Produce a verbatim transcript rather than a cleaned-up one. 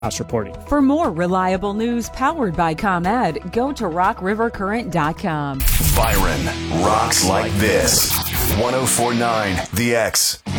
Us reporting. For more reliable news powered by ComEd, go to rock river current dot com. Byron rocks like this. one oh four point nine The X.